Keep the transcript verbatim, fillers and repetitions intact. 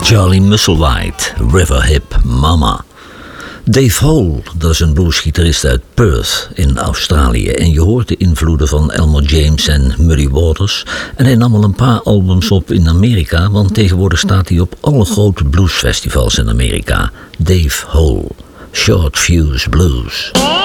Charlie Musselwhite, River Hip Mama. Dave Hole, dat is een bluesgitarist uit Perth in Australië. En je hoort de invloeden van Elmore James en Muddy Waters. En hij nam al een paar albums op in Amerika, want tegenwoordig staat hij op alle grote bluesfestivals in Amerika. Dave Hole, Short Fuse Blues.